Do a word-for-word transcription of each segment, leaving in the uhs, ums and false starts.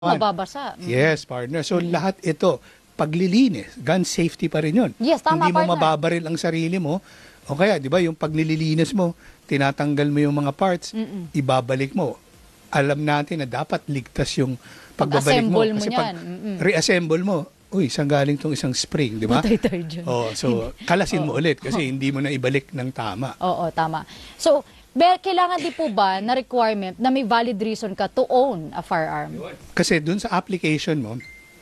Mababasa. Mm. Yes, partner. So, mm-hmm. lahat ito, paglilinis, gun safety pa rin yun. Yes, tama, Hindi mo partner. mababaril ang sarili mo. O kaya, di ba, yung paglililinis mo, tinatanggal mo yung mga parts, Mm-mm. ibabalik mo. Alam natin na dapat ligtas yung pagbabalik mo. Pag-assemble mo Kasi yan. pag Mm-mm. reassemble mo, uy, saan galing tong isang spring, di ba? Patay tayo dyan. Oh, so, kalasin mo ulit kasi hindi mo na ibalik ng tama. Oo, tama. So, be- kailangan di po ba na requirement na may valid reason ka to own a firearm? Kasi dun sa application mo,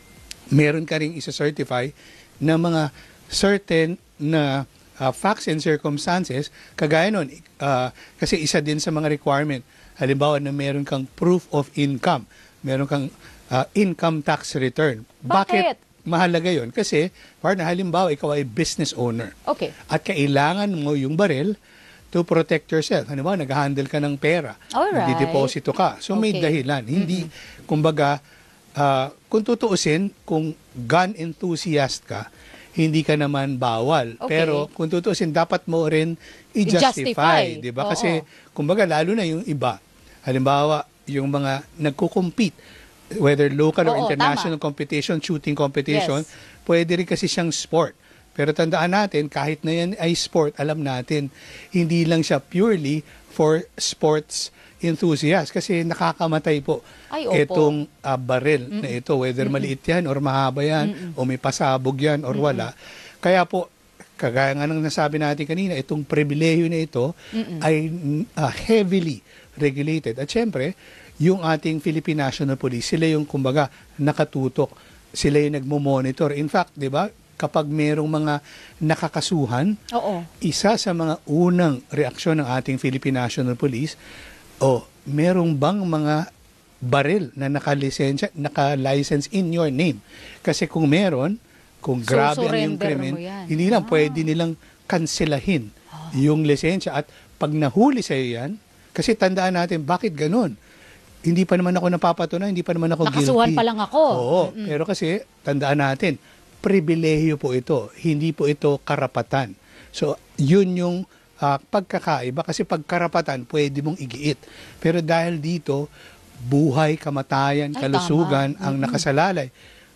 meron ka ring isa-certify na mga certain na uh, facts and circumstances, kagaya nun, uh, kasi isa din sa mga requirement, halimbawa na meron kang proof of income, meron kang uh, income tax return. Bakit? Mahalaga yon? Kasi, partner, halimbawa, ikaw ay business owner. Okay. At kailangan mo yung baril to protect yourself. Halimbawa, nag-handle ka ng pera. Alright. Nagdeposito ka. So, may Okay. dahilan. Hindi, kumbaga, uh, kung tutuusin, kung gun enthusiast ka, hindi ka naman bawal. Okay. Pero, kung tutuusin, dapat mo rin I-justify. i-justify. Di ba? Oo. Kasi, kumbaga, lalo na yung iba. Halimbawa, yung mga nagko-compete, whether local or Oo, international competition, shooting competition, Yes. pwede rin kasi siyang sport. Pero tandaan natin, kahit na yan ay sport, alam natin, hindi lang siya purely for sports enthusiasts. Kasi nakakamatay po Ay, opo. itong uh, baril na ito, whether maliit yan or mahaba yan, Mm-mm. o may pasabog yan or wala. Kaya po, kagaya nga ng nasabi natin kanina, itong pribilehiyo na ito Mm-mm. ay uh, heavily regulated. At syempre, yung ating Philippine National Police, sila yung kumbaga nakatutok, sila yung nagmo-monitor. In fact, 'di ba, kapag merong mga nakakasuhan, Oo. isa sa mga unang reaksyon ng ating Philippine National Police, o merong bang mga baril na nakalisensya, naka-license in your name? Kasi kung meron, kung So, grabe ang yung surrender krimen, mo yan. hindi lang Ah. pwede nilang kanselahin yung lisensya. At pag nahuli sa'yo yan, kasi tandaan natin, bakit ganun? Hindi pa naman ako napapatunan, hindi pa naman ako Nakasuhan guilty. pa lang ako. Oo, Mm-mm. pero kasi tandaan natin, pribilehiyo po ito, hindi po ito karapatan. So, yun yung uh, pagkakaiba, kasi pag karapatan, pwede mong igiit. Pero dahil dito, buhay, kamatayan, Ay, kalusugan tama. ang Mm-mm. nakasalalay.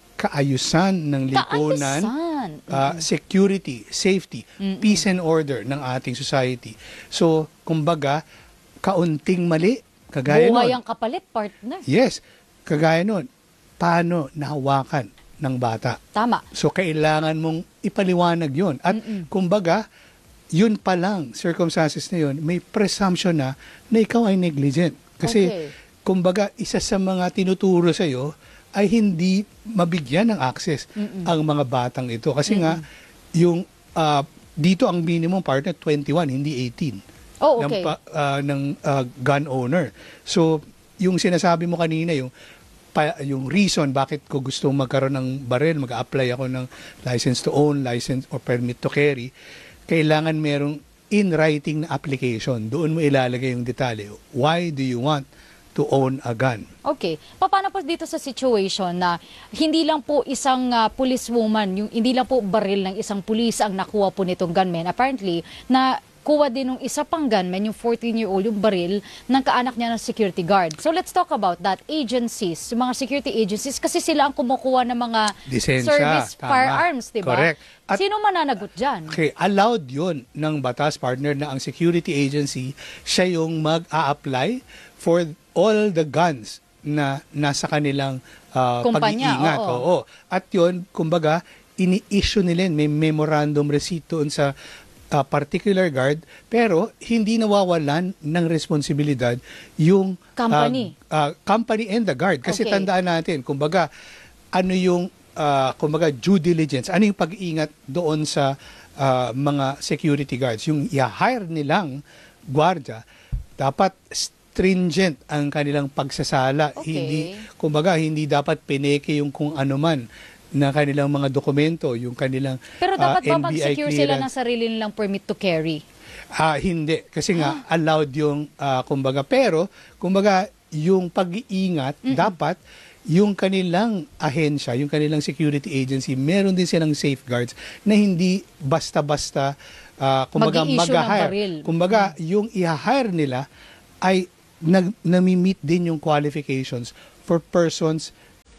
Kaayusan ng lipunan, Kaayusan. uh, security, safety, Mm-mm. peace and order ng ating society. So, kumbaga, kaunting mali, kagaya Buhay nun. ang kapalit, partner. Yes, kagaya nun, paano nahawakan ng bata? Tama. So, kailangan mong ipaliwanag yun. At Mm-mm. kumbaga, yun pa lang, circumstances na yun, may presumption na na ikaw ay negligent. Kasi, Okay. kumbaga, isa sa mga tinuturo sa'yo ay hindi mabigyan ng access Mm-mm. ang mga batang ito. Kasi nga, yung uh, dito ang minimum partner, twenty-one, hindi eighteen. Oh, ng, okay. pa- ah, ng ah, gun owner. So, yung sinasabi mo kanina, yung pa, yung reason bakit ko gusto magkaroon ng baril, mag-apply ako ng license to own, license or permit to carry, kailangan merong in writing na application. Doon mo ilalagay yung detalye. Why do you want to own a gun? Okay. Paano po dito sa situation na hindi lang po isang uh, policewoman, yung hindi lang po baril ng isang pulis ang nakuha po nitong gunman. Apparently, na kuha din ng isa pang gunman, yung fourteen-year-old, yung baril ng kaanak niya ng security guard. So let's talk about that. Agencies, yung mga security agencies, kasi sila ang kumukuha ng mga Lisensya, service tama. firearms, di ba? Correct. At- Sino mananagot dyan? Okay, allowed yun ng batas, partner, na ang security agency, siya yung mag-a-apply for all the guns na nasa kanilang uh, Kumpanya, pag-iingat. oo. Oo. At yun, kumbaga, ini-issue nila, may memorandum receipt doon sa uh, particular guard, pero hindi nawawalan ng responsibilidad yung Company. uh, uh, company and the guard. Kasi Okay. tandaan natin, kumbaga, ano yung uh, kumbaga due diligence, ano yung pag-iingat doon sa uh, mga security guards. Yung i-hire nilang gwardiya, dapat stringent ang kanilang pagsasala. Okay. Hindi, kumbaga, hindi dapat pineke yung kung ano man na kanilang mga dokumento, yung kanilang Pero dapat uh, ba N B I mag-secure sila ng clearance. sarili nilang permit to carry? Ah, hindi. Kasi nga, allowed yung, ah, kumbaga, pero, kumbaga, yung pag-iingat, dapat, yung kanilang ahensya, yung kanilang security agency, meron din silang safeguards na hindi basta-basta, ah, kumbaga, Mag-i-issue ng mag-hire. baril. Kumbaga, yung i-hire nila ay nag, nami-meet din yung qualifications for persons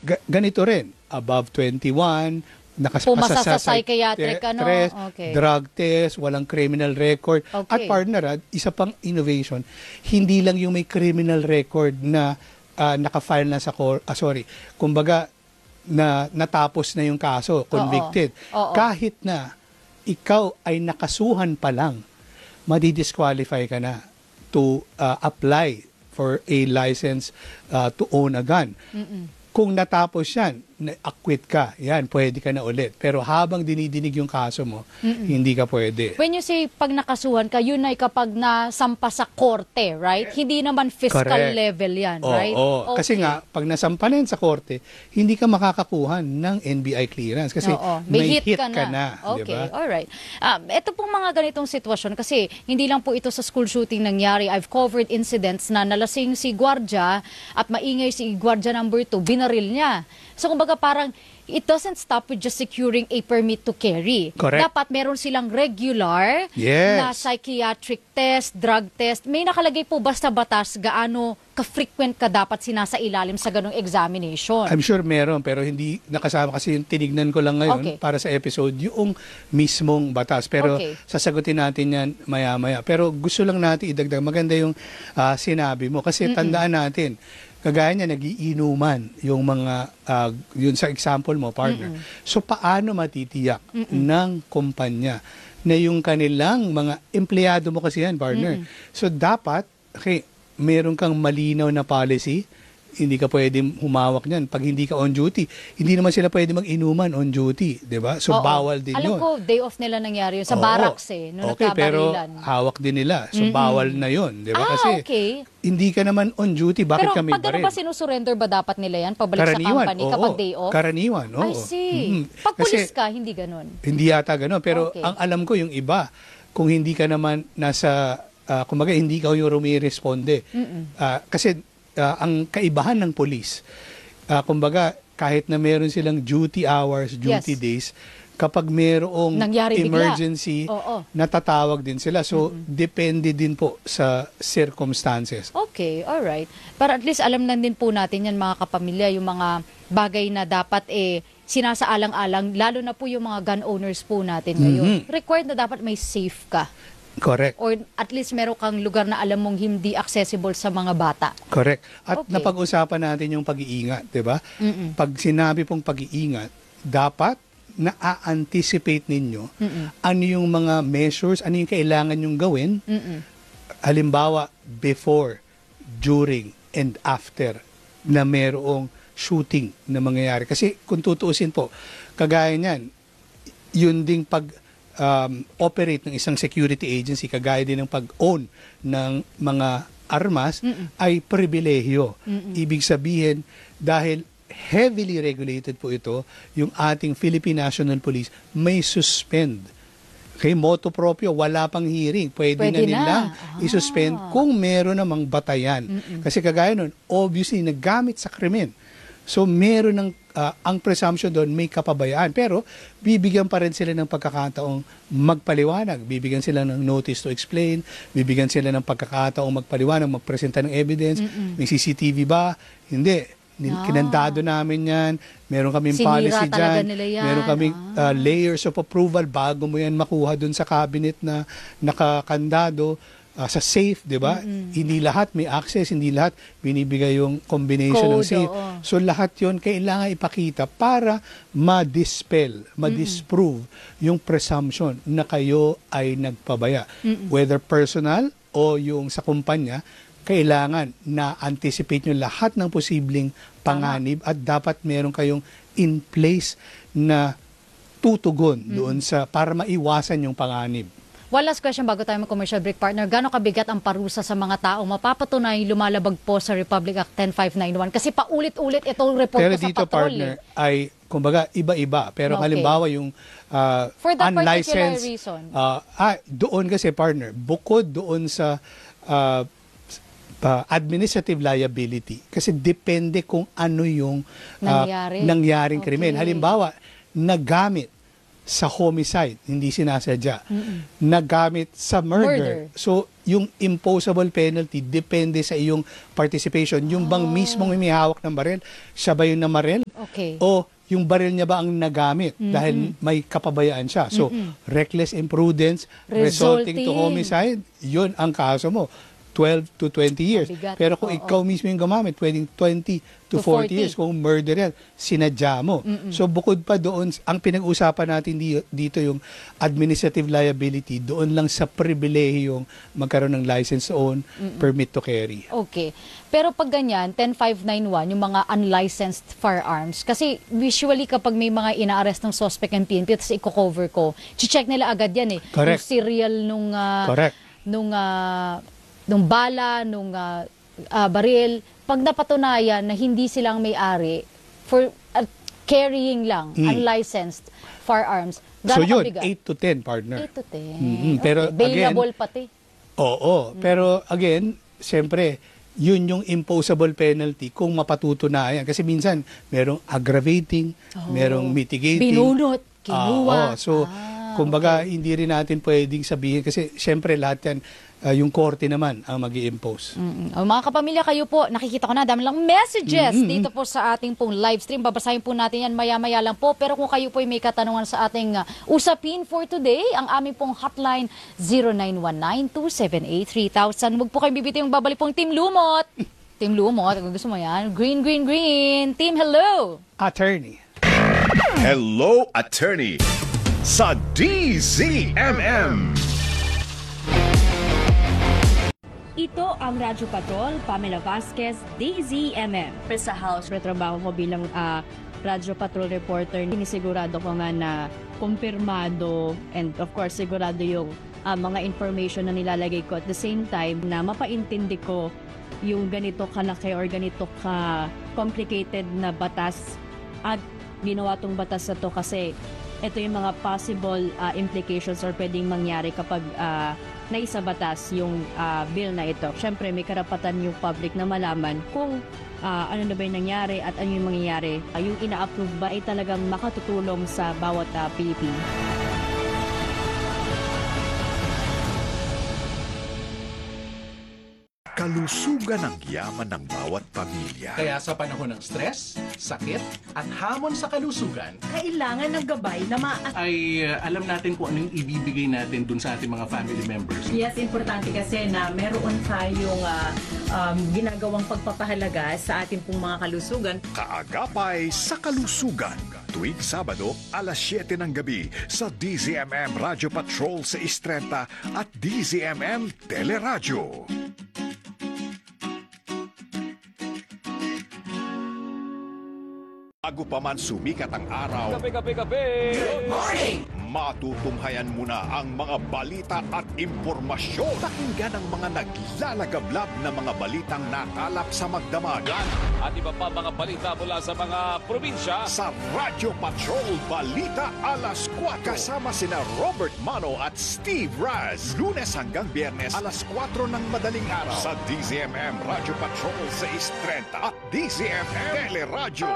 ga- ganito rin, above twenty-one, nakapasa Pumasa sa sa psychiatric, te- ano? tres, Okay. drug test, walang criminal record. Okay. At partner, ah, isa pang innovation, hindi lang yung may criminal record na ah, naka-file na sa court, ah, sorry, kumbaga, na natapos na yung kaso, convicted. Oo. Kahit na ikaw ay nakasuhan pa lang, madi-disqualify ka na to uh, apply for a license uh, to own a gun. Mm-mm. Kung natapos yan, na-acquit ka, yan, pwede ka na ulit. Pero habang dinidinig yung kaso mo, Mm-mm. hindi ka pwede. When you say pag nakasuhan ka, yun ay kapag nasampa sa korte, right? Hindi naman fiscal Correct. level yan, Oo, right? oo. Kasi Okay. nga, pag nasampa na yan sa korte, hindi ka makakakuha ng N B I clearance. Kasi Oo. may, hit, ka na. Okay, Diba? alright. Um, ito pong mga ganitong sitwasyon, kasi hindi lang po ito sa school shooting nangyari. I've covered incidents na nalasing si gwardya at maingay si gwardya number two, binaril niya. So kumbaga parang it doesn't stop with just securing a permit to carry. Correct. Dapat meron silang regular Yes. na psychiatric test, drug test. May nakalagay po basta batas gaano ka-frequent ka dapat sinasa ilalim sa ganong examination. I'm sure meron, pero hindi nakasama kasi yung tinignan ko lang ngayon Okay. para sa episode, yung mismong batas. Pero Okay. sasagutin natin yan maya-maya. Pero gusto lang natin idagdag, maganda yung ah, sinabi mo. Kasi tandaan natin, kagaya niya, nagiinuman yung mga, ah, yun sa example mo, partner. So, paano matitiyak ng kumpanya na yung kanilang mga empleyado mo kasi yan, partner. So, dapat, okay, meron kang malinaw na policy, hindi ka pwedeng humawak niyan. Pag hindi ka on duty, hindi naman sila pwede mag-inuman on duty, di ba? So, Oo. bawal din Alam yun. ko, day off nila nangyari yun sa Oo. barracks eh, nung Okay, pero nagkabarilan. hawak din nila. So, bawal na yun, di ba? Ah, Kasi okay. hindi ka naman on duty, bakit Pero kami pag baril? gano'n ba sinusurrender ba dapat nila yan? Pabalik Karaniwan, sa company oo. kapag day off? Karaniwan, oo. I see. Mhm. Pag Kasi pulis ka, hindi gano'n. hindi yata gano'n. Pero Okay. ang alam ko yung iba, kung hindi ka naman nasa, uh, kumbaga hindi ka yung rumiresponde. Ah, kasi ah, ang kaibahan ng pulis, ah, kumbaga kahit na meron silang duty hours, duty Yes. days, kapag merong Nangyari bigla. emergency, Oo. natatawag din sila. So, depende din po sa circumstances. Okay, alright. Para at least alam lang din po natin yan mga kapamilya, yung mga bagay na dapat eh sinasaalang-alang, lalo na po yung mga gun owners po natin ngayon. Mhm. Required na dapat may safe ka. Correct. Or at least meron kang lugar na alam mong hindi accessible sa mga bata. Correct. At Okay. napag-usapan natin yung pag-iingat, 'di ba? Mm-mm. Pag sinabi pong pag-iingat, dapat na-anticipate ninyo ano yung mga measures, ano yung kailangan yung gawin. Mm-mm. Halimbawa, before, during, and after na merong shooting na mangyayari. Kasi kung tutuusin po, kagaya niyan, yun ding pag um, operate ng isang security agency, kagaya din ng pag-own ng mga armas, Mm-mm. ay pribilehyo. Mm-mm. Ibig sabihin, dahil heavily regulated po ito, yung ating Philippine National Police may suspend. Kay moto proprio, wala pang hearing. Pwede, Pwede na na. nilang Ah. isuspend kung meron namang batayan. Kasi kagaya nun, obviously, naggamit sa krimen. So, meron ng, ah, ang presumption doon, may kapabayaan. Pero, bibigyan pa rin sila ng pagkakataong magpaliwanag. Bibigyan sila ng notice to explain. Bibigyan sila ng pagkakataong magpaliwanag, magpresenta ng evidence. May C C T V ba? Hindi. Nil- Ah. Kinandado namin yan. Meron kaming Sinira policy talaga dyan. nila yan. Meron kaming Ah. ah, layers of approval bago mo yan makuha dun sa cabinet na nakakandado. Ah, sa safe, di ba? Hindi lahat may access, hindi lahat binibigay yung combination ng Code, safe. oo. So lahat yon kailangan ipakita para ma-dispel, ma-disprove yung presumption na kayo ay nagpabaya. Whether personal o yung sa kumpanya, kailangan na anticipate nyo lahat ng posibleng panganib at dapat meron kayong in place na tutugon doon sa para maiwasan yung panganib. One last question bago tayo mag-commercial break, partner. Gano'ng kabigat ang parusa sa mga taong mapapatunay lumalabag po sa Republic Act ten five ninety-one? Kasi paulit-ulit itong report Pero ko sa dito, patrol. partner, eh. ay, kumbaga, iba-iba. Pero Okay. halimbawa yung uh, For that particular unlicensed, reason. uh, ah, doon kasi, partner, bukod doon sa uh, uh, administrative liability, kasi depende kung ano yung uh, Nangyari. nangyaring Okay. krimen. Halimbawa, nagamit sa homicide, hindi sinasadya. Nagamit sa murder. Murder. So, yung imposable penalty depende sa iyong participation. Yung bang mismong may hawak ng baril, siya ba yung namaril? Okay. o yung baril niya ba ang nagamit dahil may kapabayaan siya. So, reckless imprudence resulting, Resulting. to homicide, yun ang kaso mo. twelve to twenty years. Mabigat. Pero kung Oo. ikaw mismo yung gumamit, pwedeng twenty to To forty forty. years. Kung murder yan, sinadya mo. So bukod pa doon, ang pinag-usapan natin di- dito yung administrative liability, doon lang sa pribilehiyong magkaroon ng license to own, permit to carry. Okay. Pero pag ganyan, ten five ninety-one, yung mga unlicensed firearms, kasi usually kapag may mga ina-arrest ng suspect ng P N P, tapos i-cover ko, check nila agad yan eh. Correct. Yung serial nung, ah, Correct. nung, ah, nung bala, nung ah, ah, baril, pag napatunayan na hindi silang may-ari for ah, carrying lang, unlicensed firearms, So gano'ng yun, kabigat? eight to ten, partner. eight to ten. Mhm. Pero Okay. Bailable again- pati. Oo, pero again, siyempre, yun yung imposable penalty kung mapatutunayan. Kasi minsan, merong aggravating, merong mitigating. Binunot, Ah, kinuha. oo. So, Ah, kumbaga, hindi rin natin pwedeng sabihin. Kasi, siyempre, lahat yan, ah, yung korte naman ang mag impose Mm-mm. O, mga kapamilya, kayo po, nakikita ko na, dami lang messages dito po sa ating pong live stream. Babasahin po natin yan maya-maya lang po. Pero kung kayo po ay may katanungan sa ating uh, usapin for today, ang aming pong hotline zero nine one nine two seven eight three thousand. Huwag po kayong bibiti yung babalik pong Team Lumot. Team Lumot, kung gusto mo yan. Green, green, green. Team, hello! Attorney. Hello, Attorney sa D Z M M. Ito ang Radyo Patrol, Pamela Vasquez, D Z M M. Sa house, retrabaho ko bilang ah, Radyo Patrol reporter. Sinisigurado ko nga na kumpirmado and of course sigurado yung ah, mga information na nilalagay ko. At the same time na mapaintindi ko yung ganito kalaki or ganito ka complicated na batas at ginawa tong batas na to kasi ito yung mga possible ah, implications or pwedeng mangyari kapag ah, naisabatas yung ah, bill na ito. Siyempre, may karapatan yung public na malaman kung ah, ano na ba yung nangyari at ano yung mangyayari. Ah, yung ina-approve ba ay talagang makatutulong sa bawat uh, Pilipino. Kalusugan ang yaman ng bawat pamilya. Kaya sa panahon ng stress, sakit, at hamon sa kalusugan, Kailangan ng gabay na ma... ay uh, alam natin kung anong ibibigay natin dun sa ating mga family members. Yes, importante kasi na meron tayong ah, um, ginagawang pagpapahalaga sa ating pong mga kalusugan. Kaagapay sa kalusugan. Tuwing Sabado, alas siyete ng gabi sa D Z M M Radio Patrol sa Istrenta at D Z M M Teleradyo. Bago pa man sumikat ang araw, Kape, kape, kape! Good morning! matutunghayan muna ang mga balita at impormasyon. Pakinggan ang mga naglalagablab na mga balitang nakalap sa magdamagan At iba pa mga balita mula sa mga probinsya. sa Radio Patrol Balita Alas kwatro. Kasama sina Robert Mano at Steve Raz. Lunes hanggang Biyernes alas kwatro ng madaling araw sa D Z M M Radio Patrol sa Istrenta at D Z M M Teleradyo.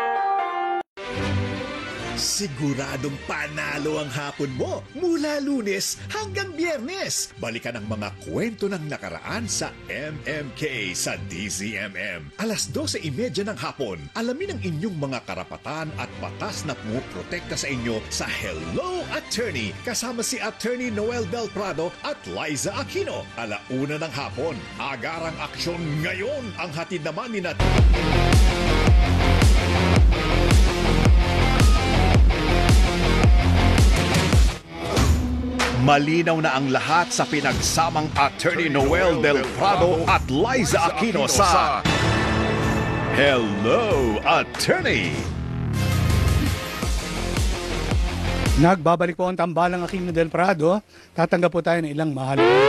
Siguradong panalo ang hapon mo mula Lunes hanggang Biyernes. Balikan ang mga kwento ng nakaraan sa M M K sa D Z M M. Alas dose trenta ng hapon, alamin ang inyong mga karapatan at batas na pumuprotekta sa inyo sa Hello Attorney. Kasama si Attorney Noel Del Prado at Liza Aquino. Alauna ng hapon, agarang aksyon ngayon ang hatid naman ni Nat... Malinaw na ang lahat sa pinagsamang Attorney Noel Del Prado at Liza Aquino sa Hello Attorney. Nagbabalik po ang tambalang Aquino del Prado. Tatanggap po tayo ng ilang mahalagang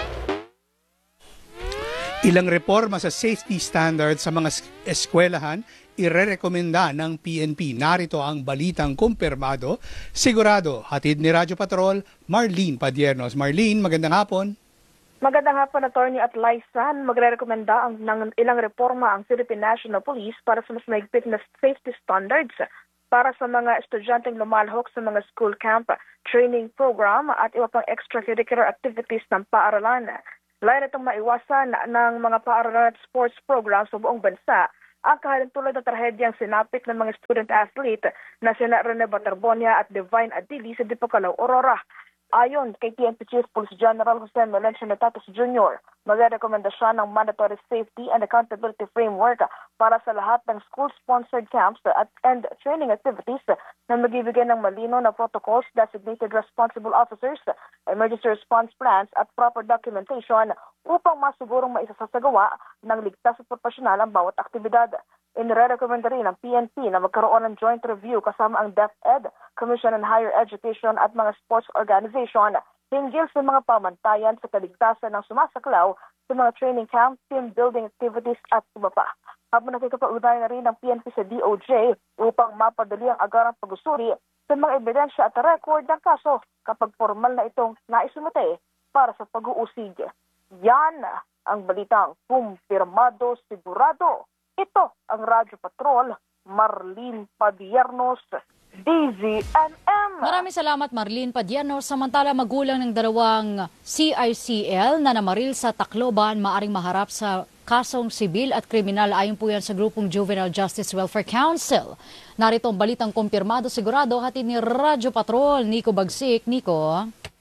ilang reforma sa safety standards sa mga es- eskwelahan irerekomenda ng P N P. Narito ang balitang kumpirmado. Sigurado, hatid ni Radyo Patrol, Marlene Padiernos. Marlene, magandang hapon. Magandang hapon, Attorney at Liza. Magre-rekomenda ang, ng ilang reforma ang Philippine National Police para sa mas mahigpit na safety standards para sa mga estudyanteng lumalhok sa mga school camp, training program at iba pang extracurricular activities ng paaralan. Layan itong maiwasan ng mga paaralan at sports program sa buong bansa ang kahalintulad na trahedyang sinapit ng mga student-athlete na sina Rene Baterbonia at Divine Adili sa Dipocalaw, Aurora. Ayon kay P N P Chief Police General Jose Melencio Natatas Junior, magrekomenda siya ng mandatory safety and accountability framework para sa lahat ng school-sponsored camps at and training activities na magbibigay ng malino na protocols, designated responsible officers, emergency response plans at proper documentation upang masigurong maisasagawa ng ligtas at profesional ang bawat aktibidad. Inirekomenda rin ng P N P na magkaroon ng joint review kasama ang DepEd, Commission on Higher Education at mga sports organization hinggil sa mga pamantayan sa kaligtasan ng sumasaklaw sa mga training camp, team building activities at iba pa. Habang nakikipag-ugnayan na rin ng P N P sa D O J upang mapadali ang agarang pag-usuri sa mga ebidensya at record ng kaso kapag formal na itong naisumite para sa pag-uusig. Yan ang balitang kumpirmado sigurado. Ito ang Radyo Patrol, Marlene Padiernos, D Z M M. Maraming salamat, Marlene Padiernos. Samantala, magulang ng dalawang C I C L na namaril sa Tacloban maaring maharap sa kasong sibil at kriminal ayon po yan sa grupong Juvenile Justice Welfare Council. Narito ang balitang kumpirmado sigurado hatid ni Radyo Patrol, Nico Bagsik. Nico.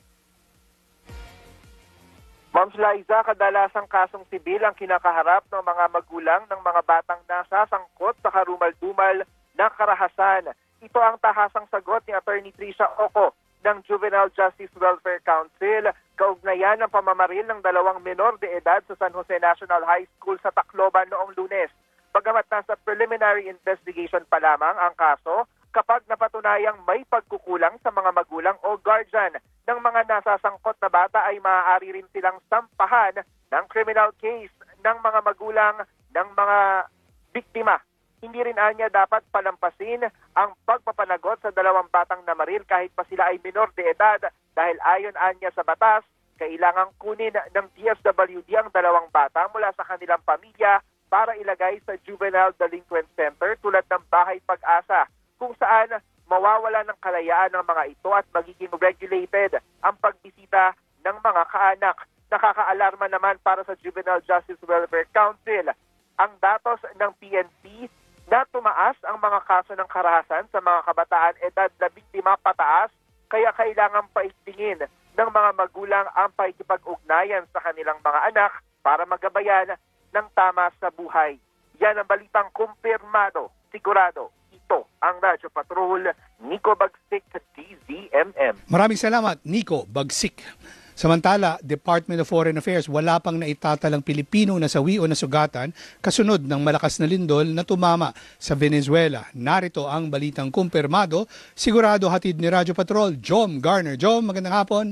Ma'am Liza, kadalasang kasong sibil ang kinakaharap ng mga magulang ng mga batang nasasangkot sa karumal-dumal na karahasan. Ito ang tahasang sagot ni Attorney Trisha Oco ng Juvenile Justice Welfare Council kaugnayan ng pamamaril ng dalawang menor de edad sa San Jose National High School sa Tacloban noong Lunes. Bagamat nasa preliminary investigation pa lamang ang kaso, kapag napatunayang may pagkukulang sa mga magulang o guardian ng mga nasasangkot na bata ay maaari rin silang sampahan ng criminal case ng mga magulang ng mga biktima. Hindi rin anya dapat palampasin ang pagpapanagot sa dalawang batang namaril kahit pa sila ay minor de edad dahil ayon anya sa batas, kailangang kunin ng D S W D ang dalawang bata mula sa kanilang pamilya para ilagay sa Juvenile Delinquent Center tulad ng Bahay Pag-asa, kung saan mawawala ng kalayaan ng mga ito at magiging regulated ang pagbisita ng mga kaanak. Nakakaalarma naman para sa Juvenile Justice Welfare Council ang datos ng P N P na tumaas ang mga kaso ng karahasan sa mga kabataan edad labing lima pataas, kaya kailangan paigtingin ng mga magulang ang pakikipag-ugnayan sa kanilang mga anak para magabayan ng tama sa buhay. Yan ang balitang kumpirmado, sigurado. Ito ang Radyo Patrol, Nico Bagsik, D Z M M. Maraming salamat, Nico Bagsik. Samantala, Department of Foreign Affairs wala pang naitatalang Pilipino na sawi o nasugatan kasunod ng malakas na lindol na tumama sa Venezuela. Narito ang balitang kumpirmado, sigurado hatid ni Radyo Patrol, Jom Garner. Jom, magandang hapon.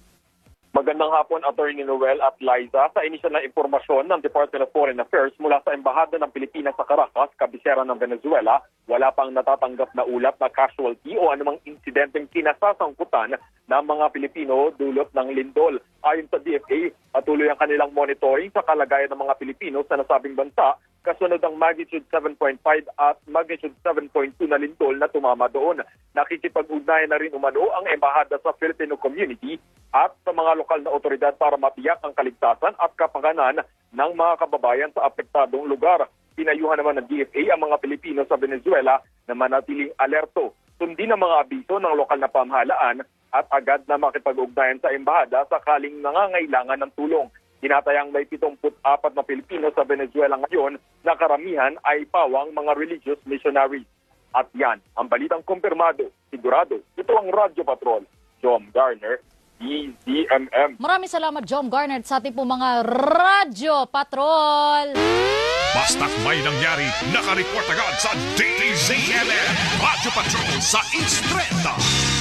Magandang hapon, Attorney Noel at Liza. Sa inisyal na impormasyon ng Department of Foreign Affairs mula sa Embahada ng Pilipinas sa Caracas, kabisera ng Venezuela, wala pang natatanggap na ulat na casualty o anumang insidenteng kinasasangkutan ng mga Pilipino dulot ng lindol. Ayon sa D F A, patuloy ang kanilang monitoring sa kalagayan ng mga Pilipino sa nasabing bansa kasunod ang magnitude seven point five at magnitude seven point two na lindol na tumama doon. Nakikipag-ugnayan na rin umano ang embahada sa Filipino community at sa mga lokal na otoridad para matiyak ang kaligtasan at kapakanan ng mga kababayan sa apektadong lugar. Pinayuhan naman ng D F A ang mga Pilipino sa Venezuela na manatiling alerto. Sundin ang mga abiso ng lokal na pamahalaan at agad na makipag-ugnayan sa embahada sakaling nangangailangan ng tulong. Tinatayang may pitongput apat na Pilipino sa Venezuela ngayon na karamihan ay pawang mga religious missionaries. At yan, ang balitang kumpirmado, sigurado. Ito ang Radyo Patrol, Jom Garner, D Z M M. Maraming salamat, Jom Garner, sa ating po mga Radyo Patrol. Basta't may nangyari, nakareport agad sa D Z M M. Radyo Patrol sa Instreta.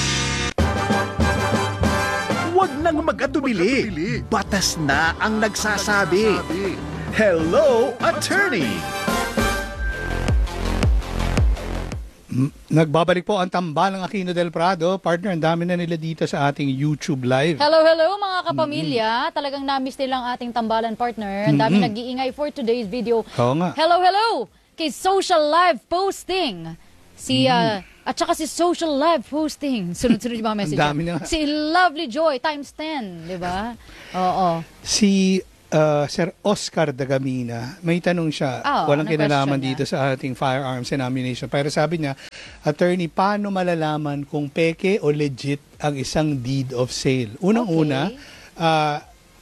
Huwag nang mag-atubili. Batas na ang nagsasabi. Hello, Attorney! Nagbabalik po ang tambalang Aquino del Prado. Partner, ang dami na nila dito sa ating YouTube Live. Hello, hello mga kapamilya. Mm-hmm. Talagang na-miss nilang ating tambalan, partner. Ang dami mm-hmm. nag-iingay for today's video. Oo nga. Hello, hello! Kay Social Live Posting. Si... Mm. Uh, At saka si Social Live Posting. Sunod-sunod yung mga message. Ang dami na. Si Lovely Joy times ten, di ba? Oo. Si uh, Sir Oscar Dagamina, may tanong siya, Oh, walang ano kinalaman question dito sa ating firearms and ammunition. Pero sabi niya, attorney, paano malalaman kung peke o legit ang isang deed of sale? Unang-una, uh,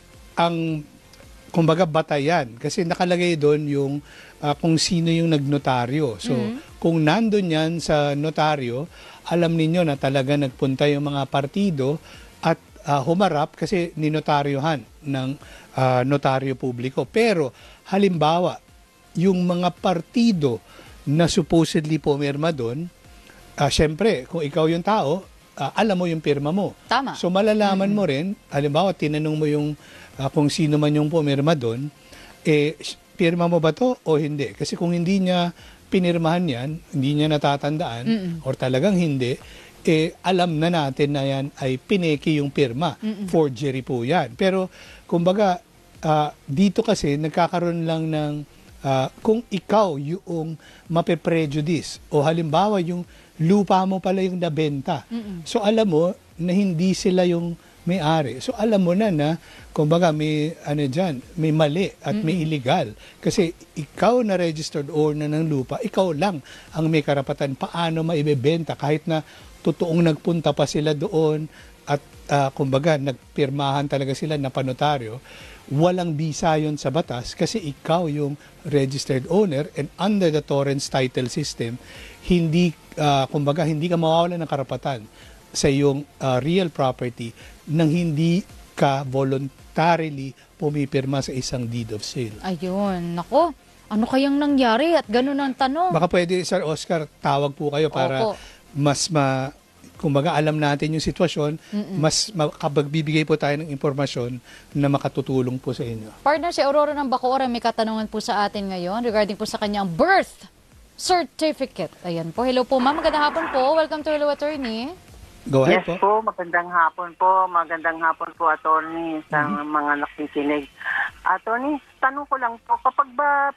ang kumbaga batayan, kasi nakalagay doon yung uh, kung sino yung nagnotaryo. So, mm-hmm. kung nandun yan sa notaryo, alam ninyo na talaga nagpunta yung mga partido at uh, humarap kasi ninotaryohan ng uh, notaryo publiko. Pero halimbawa, yung mga partido na supposedly pumirma doon, uh, syempre, kung ikaw yung tao, uh, alam mo yung pirma mo. Tama. So malalaman mm-hmm. mo rin, halimbawa, tinanong mo yung uh, kung sino man yung pumirma doon, eh, pirma mo ba to o hindi? Kasi kung hindi niya pinirmahan yan, hindi niya natatandaan, mm-mm. or talagang hindi, eh, alam na natin na yan ay pineki yung pirma. Mm-mm. Forgery po yan. Pero, kumbaga, uh, dito kasi, nagkakaroon lang ng, uh, kung ikaw yung mape-prejudice, o halimbawa, yung lupa mo pala yung nabenta. Mm-mm. So, alam mo na hindi sila yung may-ari. So, alam mo na na, kumbaga, may, ano dyan, may mali at may illegal. Kasi ikaw na registered owner ng lupa, ikaw lang ang may karapatan paano maibebenta kahit na totoong nagpunta pa sila doon at, uh, kumbaga, nagpirmahan talaga sila na panotaryo. Walang bisa yun sa batas kasi ikaw yung registered owner and under the Torrens title system, hindi, uh, kumbaga, hindi ka mawawalan ng karapatan sa iyong uh, real property nang hindi ka voluntarily pumipirma sa isang deed of sale. Ayun, nako. Ano kayang nangyari at ganun ang tanong? Baka pwede, Sir Oscar, tawag po kayo para Opo. mas ma... Kumbaga, alam natin yung sitwasyon, Mm-mm. mas makapagbibigay po tayo ng impormasyon na makatutulong po sa inyo. Partner, si Aurora ng Bacoora may katanungan po sa atin ngayon regarding po sa kanyang birth certificate. Ayan po. Hello po, ma'am. Magandang hapon po. Welcome to Hello Attorney. Go ahead yes po. po, magandang hapon po. Magandang hapon po, attorney, sa mm-hmm. mga nakikinig. Attorney, tanong ko lang po, kapag ba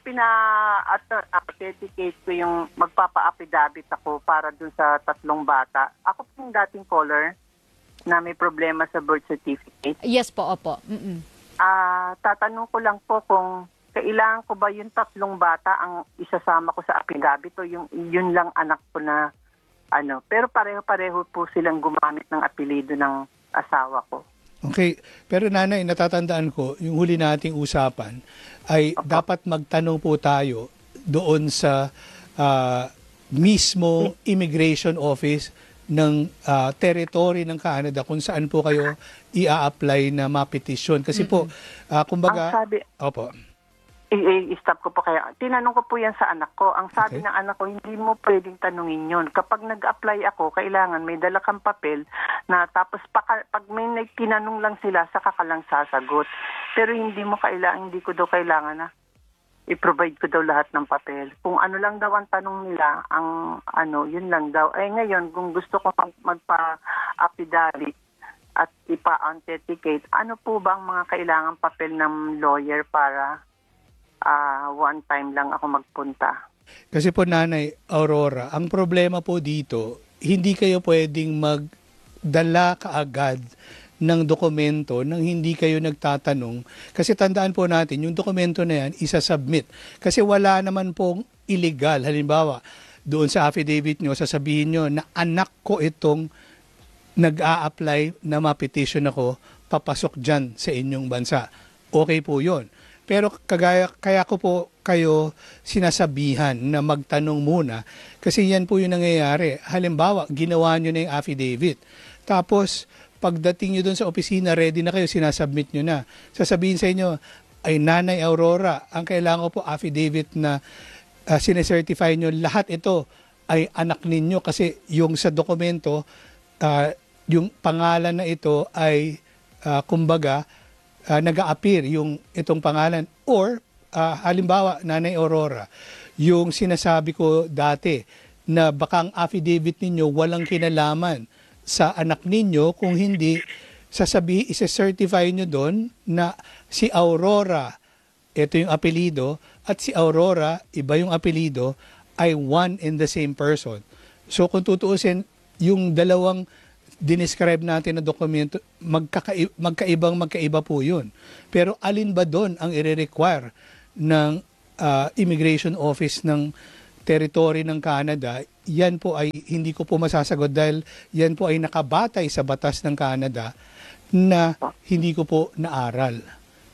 pina-authenticate ko yung magpapa-affidavit ako para dun sa tatlong bata, ako po yung dating caller na may problema sa birth certificate. Yes po, opo. Mm-mm. Ah, tatanong ko lang po kung kailangan ko ba yung tatlong bata ang isasama ko sa affidavit o yung yun lang anak ko na ano, pero pareho-pareho po silang gumamit ng apelido ng asawa ko. Okay, pero nanay, natatandaan ko, yung huli nating usapan ay okay. dapat magtanong po tayo doon sa uh, mismo immigration office ng uh, territory ng Canada kung saan po kayo i-a-apply na mapetisyon. Kasi mm-hmm. po, uh, kumbaga... Ang sabi, opo. I-stop ko po kaya. Tinanong ko po yan sa anak ko. Ang sabi okay. ng anak ko, hindi mo pwedeng tanungin yun. Kapag nag-apply ako, kailangan may dala kang papel na tapos paka, pag may tinanong lang sila, saka ka lang sasagot. Pero hindi mo kailangan, hindi ko daw kailangan na i-provide ko daw lahat ng papel. Kung ano lang daw ang tanong nila, ang ano, yun lang daw. Eh ngayon, kung gusto ko mag- magpa-affidavit at ipa-authenticate, ano po ba ang mga kailangan papel ng lawyer para Uh, one time lang ako magpunta? Kasi po, Nanay Aurora, ang problema po dito, hindi kayo pwedeng magdala kaagad ng dokumento nang hindi kayo nagtatanong. Kasi tandaan po natin, yung dokumento na yan, isa-submit. Kasi wala naman pong illegal. Halimbawa, doon sa affidavit nyo, sasabihin nyo na anak ko itong nag-a-apply na ma-petition ako, papasok dyan sa inyong bansa. Okay po yun. Pero kagaya, kaya ko po kayo sinasabihan na magtanong muna kasi yan po yung nangyayari. Halimbawa, ginawa nyo na yung affidavit. Tapos, pagdating nyo dun sa opisina, ready na kayo, sinasubmit nyo na. Sasabihin sa inyo, ay Nanay Aurora, ang kailangan ko po affidavit na uh, sinecertify nyo, lahat ito ay anak ninyo kasi yung sa dokumento, uh, yung pangalan na ito ay uh, kumbaga, Uh, nag-a-appear yung itong pangalan or uh, halimbawa Nanay Aurora, yung sinasabi ko dati na baka ang affidavit ninyo walang kinalaman sa anak ninyo kung hindi sasabihin, isa-certify nyo doon na si Aurora, ito yung apelido, at si Aurora, iba yung apelido, ay one and the same person. So kung tutuusin, yung dalawang dinescribe natin na dokumento, magkakai- magkaibang magkaiba po yun. Pero alin ba doon ang i-require ng uh, Immigration Office ng territory ng Canada? Yan po ay hindi ko po masasagot dahil yan po ay nakabatay sa batas ng Canada na hindi ko po naaral.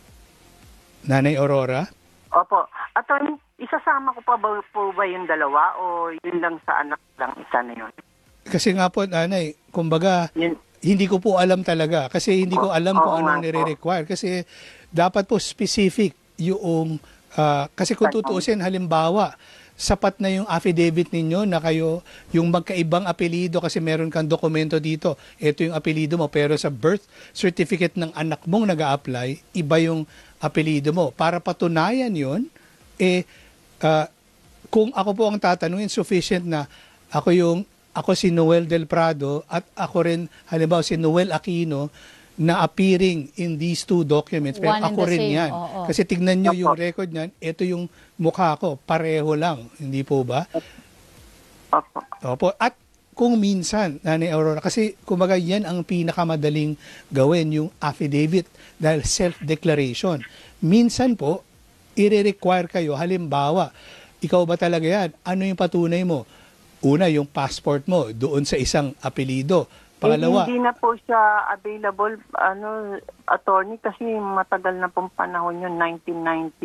Nanay Aurora? Opo. Attorney, isasama ko pa ba po ba yung dalawa o yun lang sa anak lang isa na yun? Kasi nga po, nanay, kumbaga, hindi ko po alam talaga. Kasi hindi ko alam kung anong nire-require. Kasi dapat po specific yung, uh, kasi kung tutuusin, halimbawa, sapat na yung affidavit ninyo na kayo, yung magkaibang apelido kasi meron kang dokumento dito. Ito yung apelido mo, pero sa birth certificate ng anak mong nag-a-apply, iba yung apelido mo. Para patunayan yun, eh, uh, kung ako po ang tatanungin, sufficient na ako yung ako si Noel Del Prado at ako rin, halimbawa si Noel Aquino, na appearing in these two documents. Pero One and ako the rin same, yan. oo. Kasi tignan nyo yung record niyan, ito yung mukha ko, pareho lang. Hindi po ba? Opo. Opo. At kung minsan, Nanay Aurora, kasi kumbaga yan ang pinakamadaling gawin, yung affidavit, dahil self-declaration. Minsan po, i-require kayo, halimbawa, ikaw ba talaga yan? Ano yung patunay mo? Una, yung passport mo doon sa isang apelido. Pangalawa, eh, hindi na po siya available, ano, attorney, kasi matagal na pong panahon yun. nineteen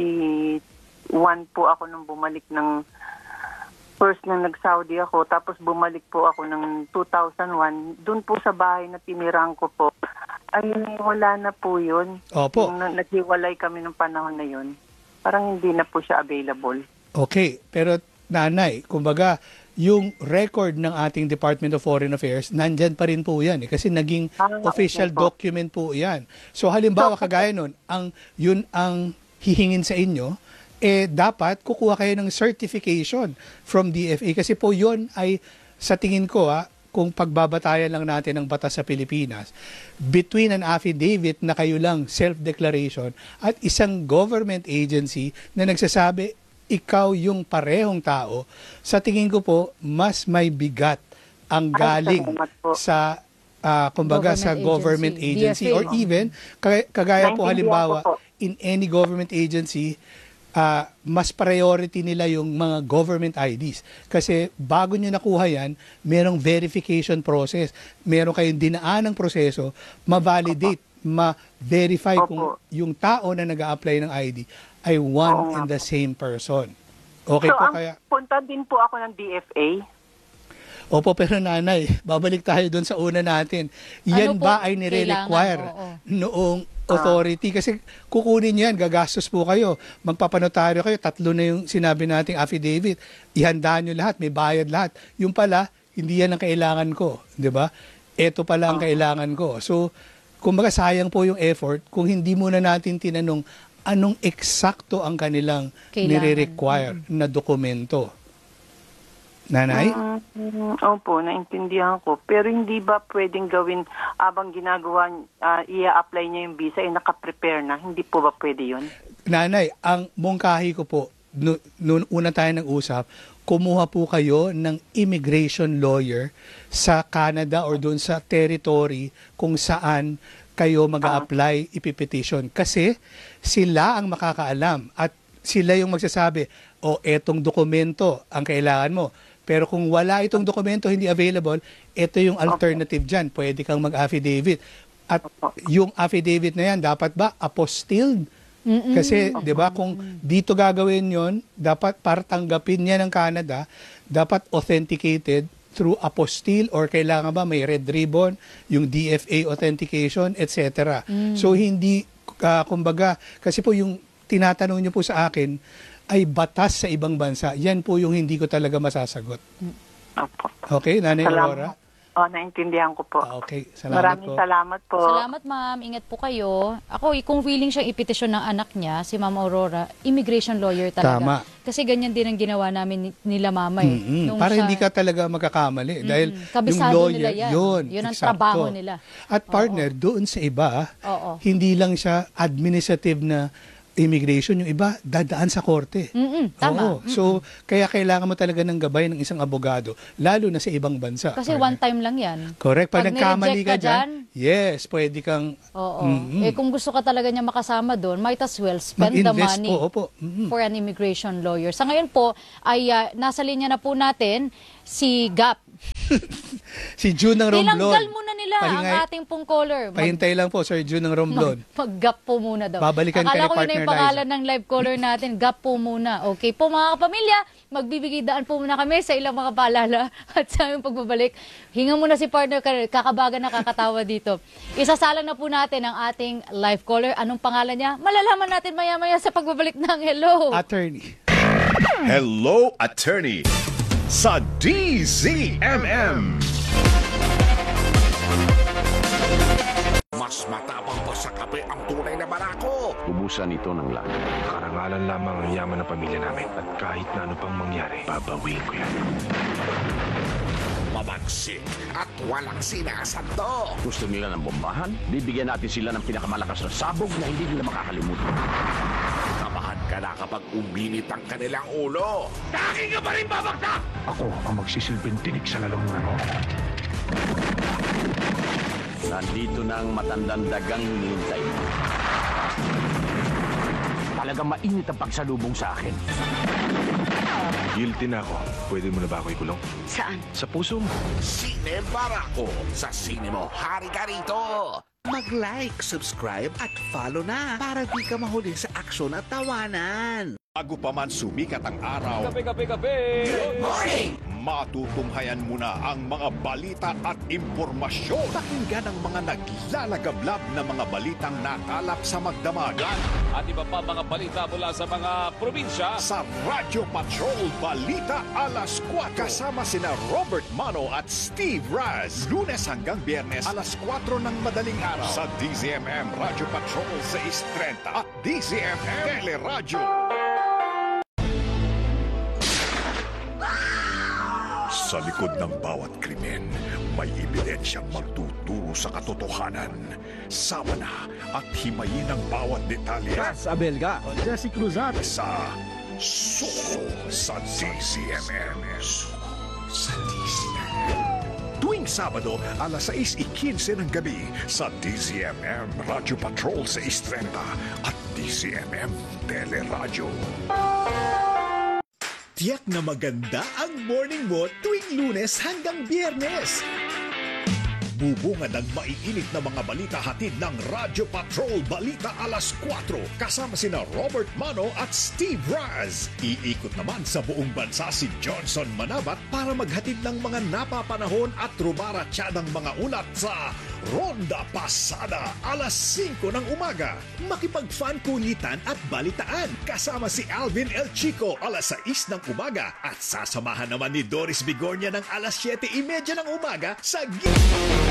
ninety-one po ako nung bumalik ng first nang nag-Saudi ako, tapos bumalik po ako ng two thousand one. Doon po sa bahay na tinirang ko po, ay wala na po yun. Opo. Nung naghiwalay kami ng panahon na yun, parang hindi na po siya available. Okay, pero nanay, kumbaga, yung record ng ating Department of Foreign Affairs, nandyan pa rin po yan. Eh, kasi naging Ah, official okay po. document po yan. So halimbawa, kagaya nun, ang, yun ang hihingin sa inyo, eh dapat kukuha kayo ng certification from D F A. Kasi po yun ay, sa tingin ko, ha, kung pagbabatayan lang natin ng batas sa Pilipinas, between an affidavit na kayo lang, self-declaration, at isang government agency na nagsasabi, ikaw yung parehong tao, sa tingin ko po, mas may bigat ang galing Ay, salamat po. sa, uh, kumbaga, Government sa government agency, agency. D F A. Or even, kagaya, kagaya po Naintindihan halimbawa, ko po. in any government agency, uh, mas priority nila yung mga government I Ds. Kasi bago nyo nakuha yan, merong verification process. Meron kayong dinaan ng proseso, ma-validate, ma-verify Opo. kung yung tao na nag-a-apply ng I D ay one Oo and nga the same person. Okay so, po ang kaya? punta din po ako ng D F A. Opo, pero nanay, babalik tayo doon sa una natin. Yan Ano po ba ay nire-require kailangan? Oo. noong authority? Kasi kukunin yan, gagastos po kayo. Magpapanotaryo kayo, tatlo na yung sinabi nating affidavit. Ihanda nyo lahat, may bayad lahat. Yung pala, hindi yan ang kailangan ko. Di ba? Ito pala ang kailangan ko. So, kumbaga sayang po yung effort kung hindi muna natin tinanong anong eksakto ang kanilang Kailangan. nire-require na dokumento. Nanay? Mm, opo, naintindihan ko. Pero hindi ba pwedeng gawin abang ginagawa, uh, i-apply niya yung visa, eh nakaprepare na? Hindi po ba pwede yun? Nanay, ang mungkahi ko po, no, noon una tayo nag-usap, kumuha po kayo ng immigration lawyer sa Canada or doon sa territory kung saan kayo mag-a-apply, ipipetition. Kasi sila ang makakaalam at sila yung magsasabi, o etong dokumento ang kailangan mo. Pero kung wala itong dokumento, hindi available, ito yung alternative dyan. Pwede kang mag-affidavit. At yung affidavit na yan, dapat ba apostilled? Mm-mm. Kasi, di ba, kung dito gagawin yon, dapat para tanggapin niya ng Canada, dapat authenticated through apostille or kailangan ba may red ribbon, yung D F A authentication, et cetera. Mm. So, hindi, uh, kumbaga, kasi po yung tinatanong niyo po sa akin, ay batas sa ibang bansa. Yan po yung hindi ko talaga masasagot. Opo. Okay, Nanay Aurora? Oh, naintindihan ko po. Ah, okay, salamat Maraming po. salamat po. Salamat, ma'am. Ingat po kayo. Ako, kung willing siyang ipetisyon ng anak niya, si Ma'am Aurora, immigration lawyer talaga. Tama. Kasi ganyan din ang ginawa namin ni- nila mama eh. Mm-mm. Nung Para siya- hindi ka talaga magkakamali. Dahil yung Kabisado lawyer, nila yan. yun. Yun ang eksakto. trabaho nila. At partner, doon sa iba, Oo. hindi lang siya administrative na immigration, yung iba dadaan sa korte. Mm-mm, tama. Oo. So, kaya kailangan mo talaga ng gabay ng isang abogado, lalo na sa ibang bansa. Kasi one time lang yan. Correct. Pag, Pag nagkamali nireject ka ka dyan, yes, pwede kang... Oo. Mm-mm. Eh kung gusto ka talaga niya makasama doon, might as well spend the Mag-invest money po, opo. Mm-mm. for an immigration lawyer. Sa ngayon po, ay uh, nasa linya na po natin si Gap. Si June ng Romblon. Ilanggal muna nila Pahingay- ang ating pong caller. Mag- Pahintay lang po, Sir June ng Romblon. Mag, mag-gap po muna daw. Babalikan ka ni Akala ko yun na partner yung pangalan ng live caller natin. Gap po muna. Okay po mga kapamilya, magbibigay daan po muna kami sa ilang mga paalala at sa aming pagbabalik. Hinga muna si partner, kakabagan na kakatawa dito. Isasalang na po natin ang ating live caller. Anong pangalan niya? Malalaman natin maya-maya sa pagbabalik ng Hello. Attorney. Hello, Attorney sa D Z M M. Mas matapang pa sa kape ang tunay na barako. Ubusan ito ng lahat. Karangalan lamang ang yaman ng pamilya namin at kahit na ano pang mangyari, babawiin ko yan. Mabagsik at walang sinasando. Gusto nila ng bombahan? Bibigyan natin sila ng pinakamalakas na sabog na hindi nila makakalimutan. Kabahan ka na kapag uminit ang kanilang ulo. Daki ka pa rin babagsak! Ako ang magsisilbing tinik sa lalamunan mo. Nandito na ang matandang dagang hinihintay mo. Talagang mainit ang pagsalubong sa akin. Guilty na ako. Pwede mo na ba ako ikulong? Saan? Sa puso mo. Sine Barako. Sa sine mo, hari ka rito. Mag-like, subscribe at follow na para di ka mahuli sa aksyon at tawanan. Bago pa man sumikat ang araw, Kape, kape, kape! Good morning! Matutunghayan mo na ang mga balita at impormasyon. Pakinggan ang mga naglalagablab na mga balitang nakalap sa magdamagan. At iba pa mga balita mula sa mga probinsya. Sa Radyo Patrol Balita Alas kwatro. Kasama sina Robert Mano at Steve Raz. Lunes hanggang Biyernes alas kwatro ng madaling araw. Sa D Z M M Radyo Patrol six thirty at D Z M M Teleradyo. Sa likod ng bawat krimen, may ebidensyang magtuturo sa katotohanan. Sama na at himayin ang bawat detalye. Ras Abelga, Jesse Cruzat. Sa Suko sa D Z M M. Suko sa D Z M M. Tuwing Sabado, alas sais ikinse ng gabi sa D Z M M Radyo Patrol six thirty at D Z M M Teleradyo. Tiyak na maganda ang morning mo tuwing Lunes hanggang Biyernes. Bubungad ang maiinit na mga balita hatid ng Radyo Patrol Balita Alas kwatro kasama sina Robert Mano at Steve Raz. Iikot naman sa buong bansa si Johnson Manabat para maghatid ng mga napapanahon at rumaratsyadang mga ulat sa Ronda Pasada alas singko ng umaga. Makipag-fan kulitan at balitaan kasama si Alvin El Chico alas sais ng umaga at sasamahan naman ni Doris Bigornia ng alas siyete trenta ng umaga sa G-